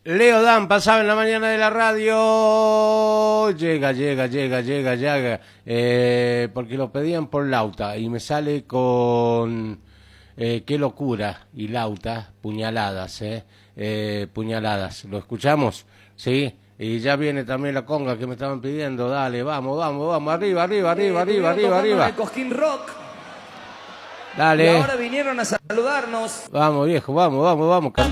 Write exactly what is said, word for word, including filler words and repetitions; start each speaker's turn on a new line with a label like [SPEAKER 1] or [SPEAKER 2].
[SPEAKER 1] Leo Dan pasaba en la mañana de la radio. Llega, llega, llega, llega, llega. Eh, porque lo pedían por Lauta. Y me sale con eh, Qué locura. Y Lauta, puñaladas, eh. eh. Puñaladas. ¿Lo escuchamos? Sí. Y ya viene también la conga que me estaban pidiendo. Dale, vamos, vamos, vamos. Arriba, arriba, arriba,
[SPEAKER 2] eh,
[SPEAKER 1] arriba, arriba, arriba.
[SPEAKER 2] El Cosquín Rock.
[SPEAKER 1] Dale.
[SPEAKER 2] Y ahora vinieron a saludarnos.
[SPEAKER 1] Vamos, viejo, vamos, vamos, vamos.